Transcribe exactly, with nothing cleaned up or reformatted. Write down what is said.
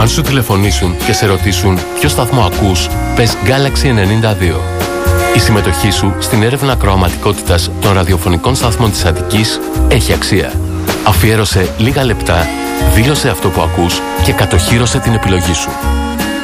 σου τηλεφωνήσουν και σε ρωτήσουν ποιο σταθμό ακούς, πες Galaxy ενενήντα δύο. Η συμμετοχή σου στην έρευνα ακροαματικότητας των ραδιοφωνικών σταθμών της Αττικής έχει αξία. Αφιέρωσε λίγα λεπτά, δήλωσε αυτό που ακούς και κατοχύρωσε την επιλογή σου.